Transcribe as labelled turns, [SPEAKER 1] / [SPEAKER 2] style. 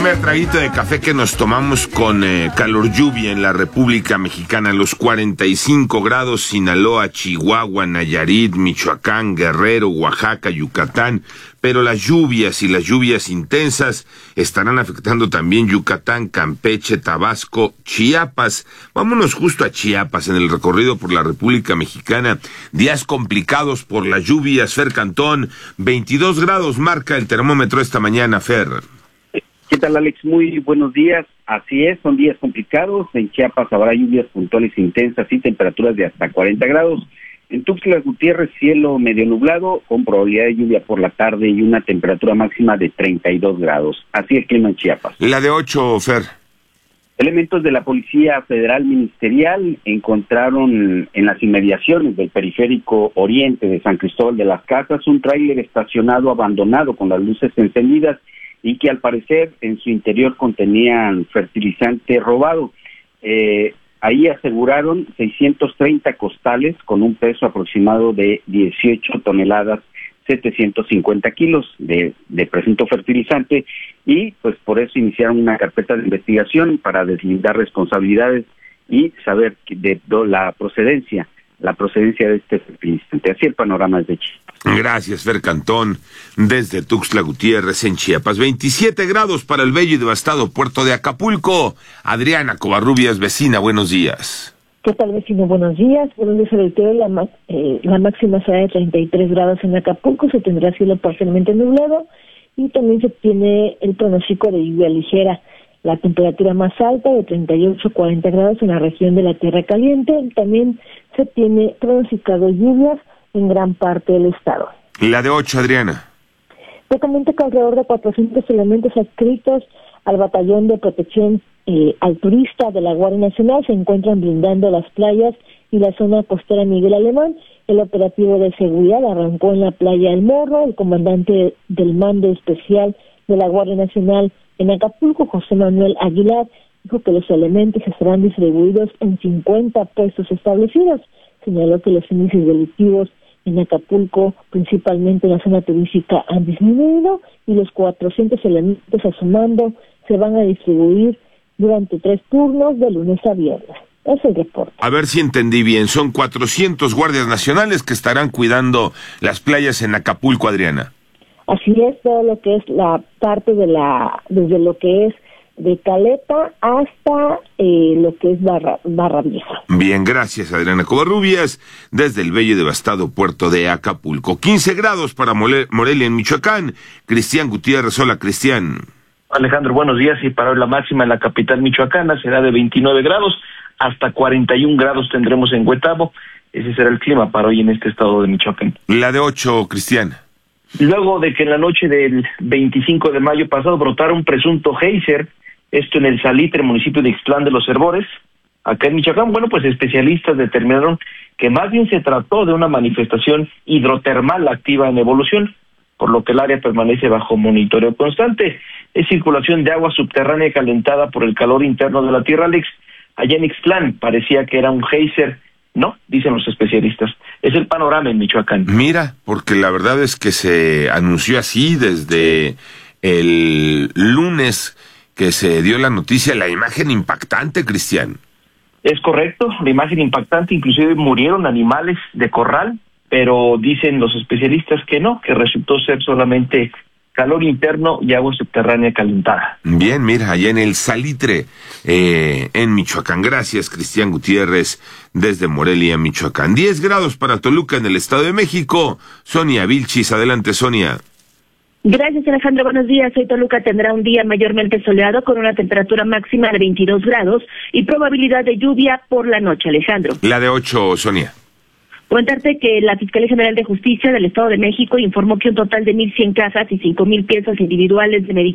[SPEAKER 1] primer traguito de café que nos tomamos con calor lluvia en la República Mexicana, los 45 grados, Sinaloa, Chihuahua, Nayarit, Michoacán, Guerrero, Oaxaca, Yucatán, pero las lluvias y las lluvias intensas estarán afectando también Yucatán, Campeche, Tabasco, Chiapas. Vámonos justo a Chiapas en el recorrido por la República Mexicana. Días complicados por las lluvias. Fer Cantón, 22 grados marca el termómetro esta mañana, Fer.
[SPEAKER 2] ¿Qué tal, Alex? Muy buenos días. Así es, son días complicados. En Chiapas habrá lluvias puntuales intensas y temperaturas de hasta 40 grados. En Tuxtla Gutiérrez, cielo medio nublado, con probabilidad de lluvia por la tarde y una temperatura máxima de 32 grados. Así el clima en Chiapas.
[SPEAKER 1] La de 8, Fer.
[SPEAKER 2] Elementos de la Policía Federal Ministerial encontraron en las inmediaciones del periférico oriente de San Cristóbal de las Casas un tráiler estacionado abandonado con las luces encendidas y que al parecer en su interior contenían fertilizante robado. Ahí aseguraron 630 costales con un peso aproximado de 18 toneladas, 750 kilos de presunto fertilizante, y pues por eso iniciaron una carpeta de investigación para deslindar responsabilidades y saber de la procedencia de este fertilizante. Así el panorama es de Chiapas.
[SPEAKER 1] Gracias, Fer Cantón, desde Tuxtla Gutiérrez en Chiapas. 27 grados para el bello y devastado puerto de Acapulco. Adriana Covarrubias, vecina, buenos días.
[SPEAKER 3] ¿Qué tal, vecino? Buenos días. Buenos días, sobre la máxima será de 33 grados en Acapulco, se tendrá cielo parcialmente nublado y también se tiene el pronóstico de lluvia ligera. La temperatura más alta de 38-40 grados en la región de la Tierra Caliente. También se tiene pronosticado lluvias en gran parte del estado.
[SPEAKER 1] La de 8, Adriana.
[SPEAKER 3] Te comento que alrededor de 400 elementos adscritos al Batallón de Protección al Turista de la Guardia Nacional se encuentran blindando las playas y la zona costera Miguel Alemán. El operativo de seguridad arrancó en la playa El Morro. El comandante del Mando Especial de la Guardia Nacional en Acapulco, José Manuel Aguilar, dijo que los elementos estarán distribuidos en 50 puestos establecidos. Señaló que los índices delictivos en Acapulco, principalmente en la zona turística, han disminuido y los 400 elementos a su mando se van a distribuir durante 3 turnos de lunes a viernes. Es el reporte.
[SPEAKER 1] A ver si entendí bien, son 400 guardias nacionales que estarán cuidando las playas en Acapulco, Adriana.
[SPEAKER 3] Así es, todo lo que es la parte desde lo que es de Caleta hasta lo que es Barra Vieja.
[SPEAKER 1] Bien, gracias, Adriana Covarrubias, desde el bello y devastado puerto de Acapulco. 15 grados para Morelia en Michoacán. Cristian Gutiérrez, hola, Cristian.
[SPEAKER 4] Alejandro, buenos días. Y para hoy la máxima en la capital michoacana será de 29 grados, hasta 41 grados tendremos en Huetamo. Ese será el clima para hoy en este estado de Michoacán.
[SPEAKER 1] La de 8, Cristian.
[SPEAKER 4] Luego de que en la noche del 25 de mayo pasado brotara un presunto geyser, esto en el Salitre, municipio de Ixtlán de los Herbores, acá en Michoacán, bueno, pues especialistas determinaron que más bien se trató de una manifestación hidrotermal activa en evolución, por lo que el área permanece bajo monitoreo constante. Es circulación de agua subterránea calentada por el calor interno de la Tierra, Alex. Allá en Ixtlán parecía que era un geyser. No, dicen los especialistas. Es el panorama en Michoacán.
[SPEAKER 1] Mira, porque la verdad es que se anunció así desde el lunes que se dio la noticia, la imagen impactante, Cristian.
[SPEAKER 4] Es correcto, la imagen impactante, inclusive murieron animales de corral, pero dicen los especialistas que no, que resultó ser solamente calor interno y agua subterránea calentada.
[SPEAKER 1] Bien, mira, allá en el Salitre, en Michoacán. Gracias, Cristian Gutiérrez, desde Morelia, Michoacán. 10 grados para Toluca, en el Estado de México. Sonia Vilchis, adelante, Sonia.
[SPEAKER 5] Gracias, Alejandro. Buenos días. Hoy Toluca tendrá un día mayormente soleado con una temperatura máxima de 22 grados y probabilidad de lluvia por la noche, Alejandro.
[SPEAKER 1] La de 8, Sonia.
[SPEAKER 5] Contarte que la Fiscalía General de Justicia del Estado de México informó que un total de 1,100 cajas y 5,000 piezas individuales de medicamentos